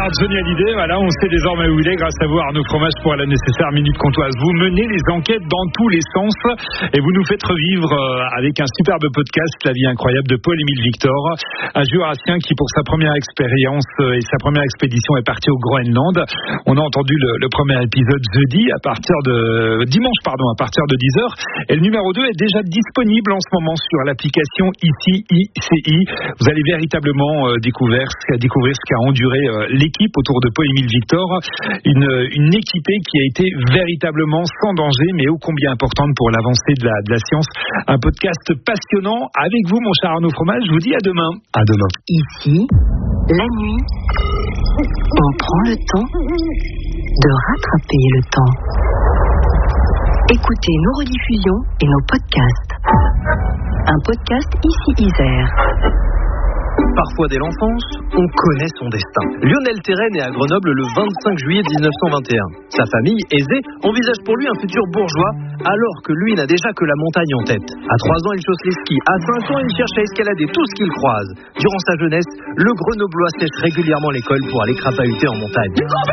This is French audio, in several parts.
par Johnny Hallyday. Voilà, on sait désormais où il est grâce à vous, Arnaud Fromage, pour la nécessaire minute comtoise. Vous menez les enquêtes dans tous les sens et vous nous faites revivre avec un superbe podcast La vie incroyable de Paul-Émile Victor, un jurassien qui pour sa première expérience et sa première expédition est parti au Groenland. On a entendu le premier épisode dimanche à partir de 10h, et le numéro 2 est déjà disponible en ce moment sur l'application ICI. Vous allez véritablement découvrir ce qu'a enduré l'équipe autour de Paul-Émile Victor, une équipée qui a été véritablement sans danger, mais ô combien importante pour l'avancée de la science. Un podcast passionnant avec vous, mon cher Arnaud Fromage. Je vous dis à demain. À demain. Ici, la nuit, on prend le temps de rattraper le temps. Écoutez nos rediffusions et nos podcasts. Un podcast ici Isère. Parfois dès l'enfance, on connaît son destin. Lionel Terray naît à Grenoble le 25 juillet 1921. Sa famille, aisée, envisage pour lui un futur bourgeois, alors que lui n'a déjà que la montagne en tête. À 3 ans, il chausse les skis. À 5 ans, il cherche à escalader tout ce qu'il croise. Durant sa jeunesse, le Grenoblois sèche régulièrement l'école pour aller crapahuter en montagne.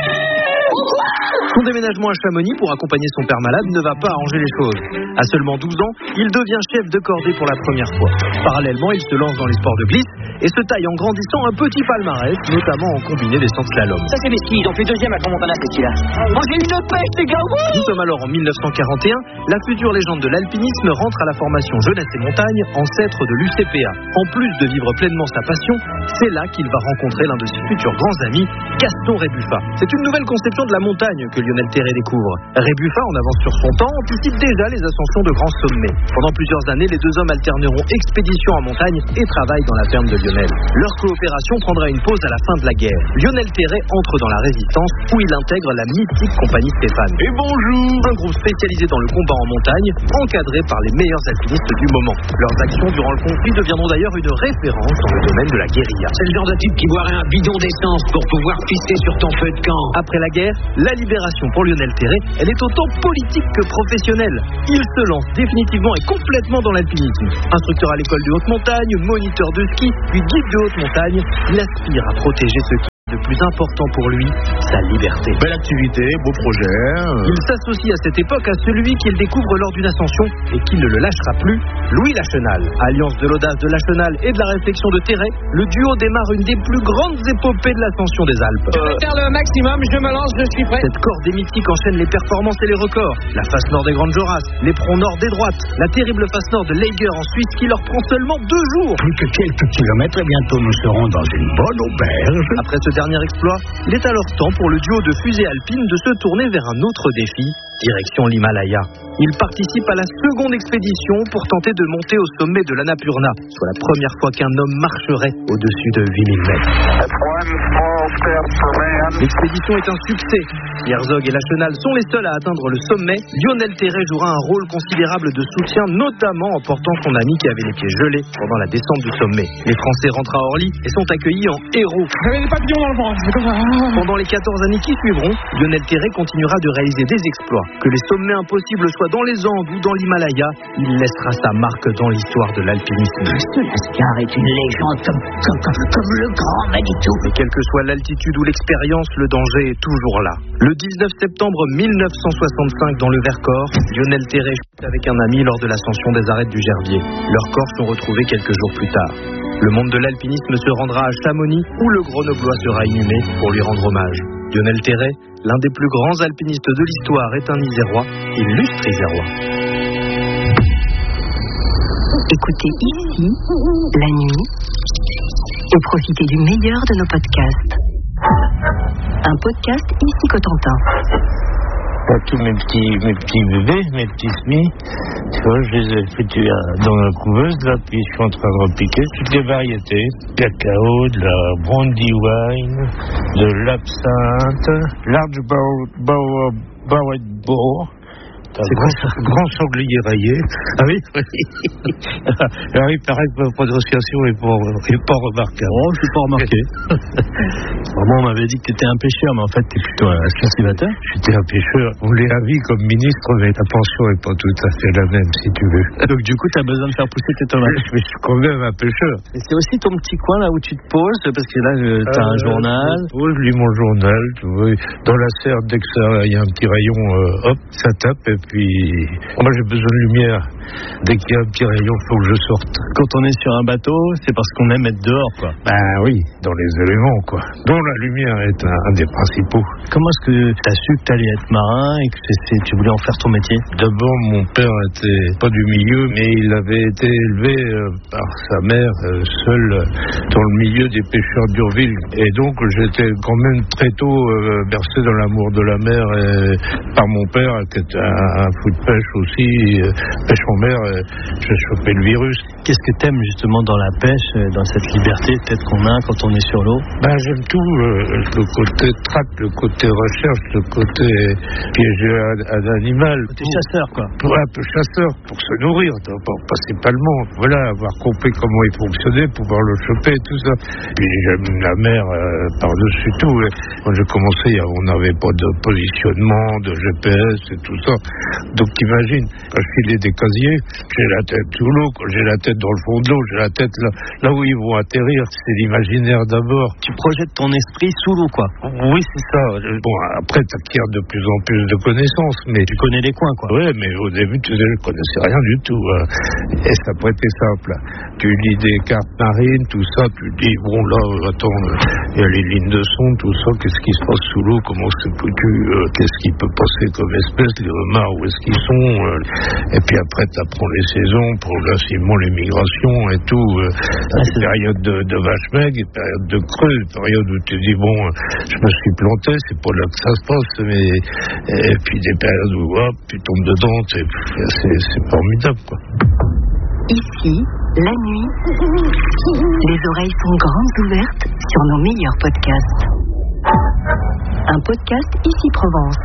Son déménagement à Chamonix pour accompagner son père malade ne va pas arranger les choses. À seulement 12 ans, il devient chef de cordée pour la première fois. Parallèlement, il se lance dans les sports de glisse et se taille en grandissant un petit palmarès, notamment en combiné des 100 slalom. Ça c'est mes skis, ils ont fait deuxième à Grand-Montana ces skis-là. Oh, j'ai une pêche les gars. Nous sommes alors en 1941, la future légende de l'alpinisme rentre à la formation Jeunesse et Montagne, ancêtre de l'UCPA. En plus de vivre pleinement sa passion, c'est là qu'il va rencontrer l'un de ses futurs grands amis, Gaston Rébuffat. C'est une nouvelle conception de la montagne que Lionel Terray découvre. Rébuffat, en avance sur son temps, anticipe déjà les ascensions de grands sommets. Pendant plusieurs années, les deux hommes alterneront expédition en montagne et travail dans la ferme de Lionel. Leur coopération prendra une pause à la fin de la guerre. Lionel Terray entre dans la résistance où il intègre la mythique compagnie Stéphane. Et bonjour! Un groupe spécialisé dans le combat en montagne, encadré par les meilleurs alpinistes du moment. Leurs actions durant le conflit deviendront d'ailleurs une référence dans le domaine de la guérilla. C'est le genre de type qui boirait un bidon d'essence pour pouvoir pisser sur ton feu de camp. Après la guerre, la libération pour Lionel Terray, elle est autant politique que professionnelle. Il se lance définitivement et complètement dans l'alpinisme. Instructeur à l'école de haute montagne, moniteur de ski, puis guide de haute montagne, il aspire à protéger ce qui est le plus important pour lui, sa liberté. Belle activité, beau projet. Il s'associe à cette époque à celui qu'il découvre lors d'une ascension et qui ne le lâchera plus, Louis Lachenal. Alliance de l'audace de Lachenal et de la réflexion de Terray, le duo démarre une des plus grandes épopées de l'ascension des Alpes. Je vais faire le maximum, je me lance, je suis prêt. Cette cordée mythique enchaîne les performances et les records. La face nord des Grandes Jorasses, l'éperon nord des Droites, la terrible face nord de Leiger en Suisse qui leur prend seulement 2 jours. Plus que quelques kilomètres et bientôt nous serons dans une bonne auberge. Après ce dernier exploit, il est alors temps pour le duo de fusées alpines de se tourner vers un autre défi, direction l'Himalaya. Il participe à la seconde expédition pour tenter de monter au sommet de l'Annapurna, soit la première fois qu'un homme marcherait au-dessus de 8000 mètres. L'expédition est un succès. Herzog et Lachenal sont les seuls à atteindre le sommet. Lionel Terray jouera un rôle considérable de soutien, notamment en portant son ami qui avait les pieds gelés pendant la descente du sommet. Les Français rentrent à Orly et sont accueillis en héros. J'avais des papillons dans le ventre. Pendant les 14 années qui suivront, Lionel Terray continuera de réaliser des exploits. Que les sommets impossibles soient dans les Andes ou dans l'Himalaya, il laissera sa marque dans l'histoire de l'alpinisme. Ce Lascar est une légende comme le grand Manitou. Mais quelle que soit l'altitude ou l'expérience, le danger est toujours là. Le 19 septembre 1965, dans le Vercors, Lionel Terray chute avec un ami lors de l'ascension des arêtes du Gerbier. Leurs corps sont retrouvés quelques jours plus tard. Le monde de l'alpinisme se rendra à Chamonix, où le Grenoblois sera inhumé pour lui rendre hommage. Lionel Terray, l'un des plus grands alpinistes de l'histoire, est un Isérois, illustre Isérois. Écoutez ici, la nuit, et profitez du meilleur de nos podcasts. Un podcast ici Cotentin. Tous mes petits bébés, mes petits semis, tu vois, je les ai foutus dans la couveuse, là, puis je suis en train de repiquer toutes les variétés. Cacao, de la brandy wine, de l'absinthe, large barrel boar, C'est quoi ça? Grand sanglier rayé. Ah oui. Alors il paraît que ma prononciation est pas remarquable. Oh, je suis pas remarqué. Moi, on m'avait dit que tu étais un pêcheur, mais en fait, tu es plutôt un cultivateur. J'étais un pêcheur. On l'est à vie comme ministre, mais la pension n'est pas tout à fait la même, si tu veux. Donc, du coup, tu as besoin de faire pousser tes tomates. Mais je suis quand même un pêcheur. Et c'est aussi ton petit coin là où tu te poses, parce que là, tu as un journal. Je lis mon journal, tu vois. Dans la serre, dès que il y a un petit rayon, hop, ça tape, et puis moi j'ai besoin de lumière. Dès qu'il y a un petit rayon, il faut que je sorte. Quand on est sur un bateau, c'est parce qu'on aime être dehors, quoi. Ben oui, dans les éléments, quoi. Dont la lumière est un des principaux. Comment est-ce que tu as su que tu allais être marin et que tu voulais en faire ton métier? D'abord, mon père était pas du milieu, mais il avait été élevé par sa mère, seul dans le milieu des pêcheurs d'Urville. Et donc, j'étais quand même très tôt bercé dans l'amour de la mer et par mon père, qui était un fou de pêche aussi, pêche en mer, j'ai chopé le virus. Qu'est-ce que t'aimes justement dans la pêche, dans cette liberté peut-être qu'on a quand on est sur l'eau? Ben, j'aime tout, le côté traque, le côté recherche, le côté piéger un animal. Le côté chasseur, quoi. Un peu chasseur, pour se nourrir, principalement. Voilà, avoir compris comment il fonctionnait, pouvoir le choper, tout ça. Puis j'aime la mer par-dessus tout. Quand j'ai commencé, on n'avait pas de positionnement, de GPS et tout ça. Donc t'imagines, quand je filais des casiers, j'ai la tête sous l'eau, quand j'ai la tête dans le fond de l'eau, j'ai la tête là où ils vont atterrir. C'est l'imaginaire d'abord. Tu projettes ton esprit sous l'eau, quoi. Oui, c'est ça. Bon, après, tu acquiers de plus en plus de connaissances, mais tu connais les coins, quoi. Oui, mais au début, je ne connaissais rien du tout. Et ça n'a pas été simple. Tu lis des cartes marines, tout ça, tu dis, bon, là, attends, il y a les lignes de son, tout ça, qu'est-ce qui se passe sous l'eau, comment c'est foutu, qu'est-ce qui peut passer comme espèce, les homards, où est-ce qu'ils sont, et puis après, tu apprends les saisons, progressivement les migrations et tout, des périodes de vache maigre, des périodes de creux, des périodes où tu dis, bon, je me suis planté, c'est pas là que ça se passe, mais et puis des périodes où, hop, tu tombes dedans, c'est formidable, quoi. Ici, la nuit, les oreilles sont grandes ouvertes sur nos meilleurs podcasts. Un podcast Ici Provence.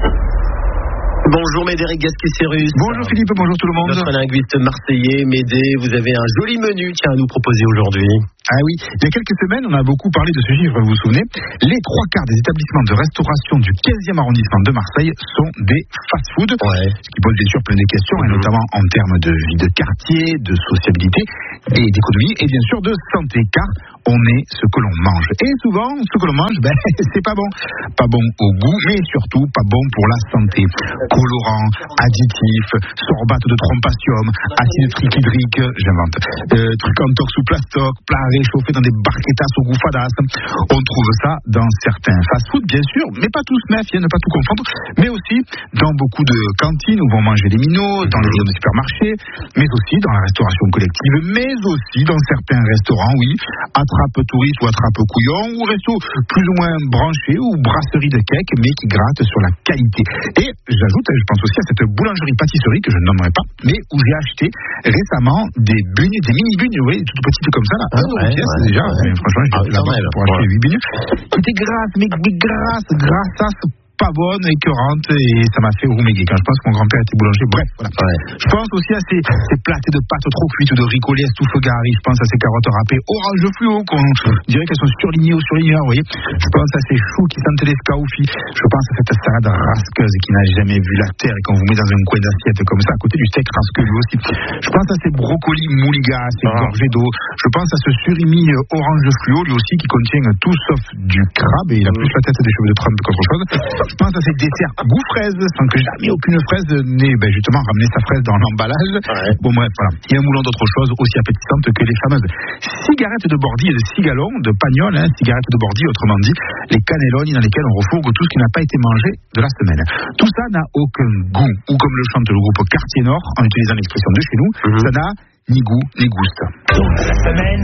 Bonjour Médéric Gasquet-Cérus. Bonjour Philippe, bonjour tout le monde. Notre linguiste marseillais, Médé, vous avez un joli menu à nous proposer aujourd'hui. Ah oui, il y a quelques semaines, on a beaucoup parlé de ce chiffre, vous vous souvenez. Les 3/4 des établissements de restauration du 15e arrondissement de Marseille sont des fast-food. Ouais. Ce qui pose bien sûr plein de questions, et notamment en termes de vie de quartier, de sociabilité et d'économie, et bien sûr de santé, car on est ce que l'on mange. Et souvent, ce que l'on mange, c'est pas bon. Pas bon au goût, mais surtout pas bon pour la santé. Colorants, additifs, sorbate de trompasium, acide trichlydrique, j'invente, trucs en tox ou plastoc, plats réchauffés dans des barquetas au goût fadasse. On trouve ça dans certains fast-food, bien sûr, mais pas tous, méfiez, ne pas tout confondre, mais aussi dans beaucoup de cantines où vont manger les minots, dans les rayons de supermarchés, mais aussi dans la restauration collective, mais aussi dans certains restaurants, oui, attrape touriste ou attrape couillon, ou resto plus ou moins branché, ou brasserie de cake, mais qui gratte sur la qualité. Et j'ajoute, je pense aussi à cette boulangerie-pâtisserie que je ne nommerai pas, mais où j'ai acheté récemment des bugnes, des mini-bugnes, vous voyez, toutes petites comme ça, là, déjà, franchement, j'ai là-bas pour acheter 8 bugnes, qui étaient grasses, mais grasses, pas bonne, écœurante, et ça m'a fait rouméguer quand je pense que mon grand-père était boulanger. Bref, voilà. Ouais. Je pense aussi à ces plats de pâtes trop cuites ou de ricolés à souffle-gari. Je pense à ces carottes râpées orange fluo qu'on dirait qu'elles sont surlignées ou surligneurs, vous voyez. Je pense à ces choux qui sentent les scaufis. Je pense à cette salade rasqueuse qui n'a jamais vu la terre et qu'on vous met dans un coin d'assiette comme ça à côté du steak rasqueux lui aussi. Je pense à ces brocolis mouligas, ces gorgées d'eau. Je pense à ce surimi orange fluo lui aussi qui contient tout sauf du crabe, et il a plus la tête des cheveux de Trump qu'autre chose. Je pense à ces desserts goût fraise, sans que jamais aucune fraise n'ait justement ramené sa fraise dans l'emballage. Ouais. Bon bref, voilà. Il y a un moulin d'autres choses aussi appétissantes que les fameuses cigarettes de Bordy et de cigalon, de pagnol, cigarettes de Bordy, autrement dit, les cannelloni dans lesquels on refourgue tout ce qui n'a pas été mangé de la semaine. Tout ça n'a aucun goût, ou comme le chante le groupe Quartier Nord, en utilisant l'expression de chez nous, ça n'a ni goût ni gouste. Donc la semaine,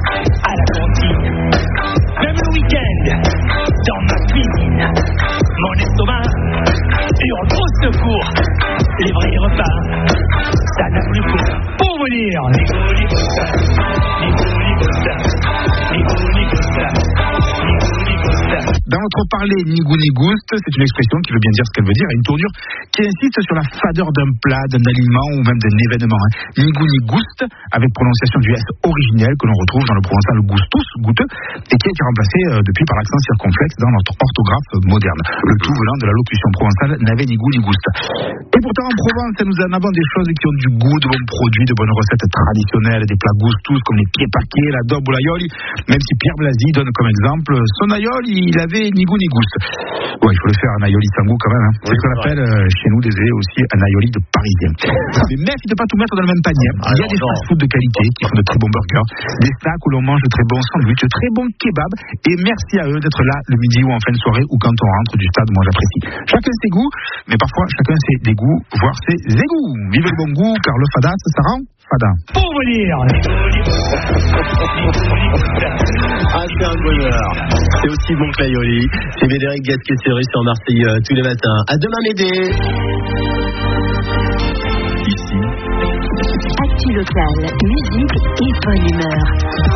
à la cantine, même le week-end, dans ma cuisine, mon estomac hurle au secours. Les vrais repas, ça n'a plus cours. Pour vous dire, Dans Dans notre parler, nigou nigouste, c'est une expression qui veut bien dire ce qu'elle veut dire, une tournure qui insiste sur la fadeur d'un plat, d'un aliment ou même d'un événement. Nigou nigouste, avec prononciation du S originel que l'on retrouve dans le provençal gustus, goûteux, et qui a été remplacé depuis par l'accent circonflexe dans notre orthographe moderne. Le tout venant de la locution provençale n'avait ni goût ni gouste. Et pourtant en Provence, nous en avons des choses qui ont du goût, de bons produits, de bonnes recettes traditionnelles, des plats gustus comme les pieds paquets, la daube ou l'aioli, même si Pierre Blasi donne comme exemple son aioli, il avait ni goût ni gouste. Ouais, il faut le faire un aioli sans goût quand même. C'est ce qu'on appelle chez nous des aussi un aioli de parisien. Mais méfie de pas tout mettre dans le même panier. Il y a des fast-food de qualité qui font de très bons burgers, des snacks où l'on mange de très bons sandwichs, de très bons kebabs, et merci à eux d'être là le midi ou en fin de soirée ou quand on rentre du stade. Moi j'apprécie. Chacun ses goûts, mais parfois chacun ses dégoûts, voire ses égouts. Vive le bon goût, car le fada, ça rend fada. Pour vous dire. Ah, c'est un bonheur. C'est aussi bon que l'aioli. C'est Médéric Gasquet-Serré sur Marseille tous les matins. À demain, Médé. Actu locale, musique et bonne humeur.